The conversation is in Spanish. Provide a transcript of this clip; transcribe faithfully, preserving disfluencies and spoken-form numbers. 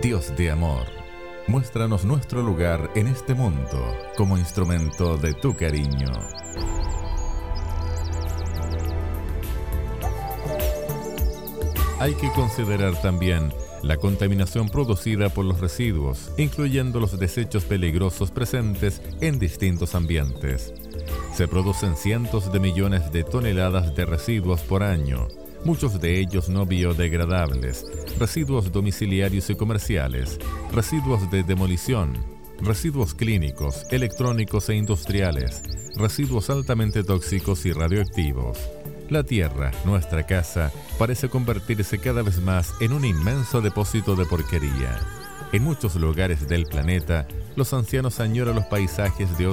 Dios de amor, muéstranos nuestro lugar en este mundo como instrumento de tu cariño. Hay que considerar también la contaminación producida por los residuos, incluyendo los desechos peligrosos presentes en distintos ambientes. Se producen cientos de millones de toneladas de residuos por año, muchos de ellos no biodegradables, residuos domiciliarios y comerciales, residuos de demolición, residuos clínicos, electrónicos e industriales, residuos altamente tóxicos y radioactivos. La Tierra, nuestra casa, parece convertirse cada vez más en un inmenso depósito de porquería. En muchos lugares del planeta, los ancianos añoran los paisajes de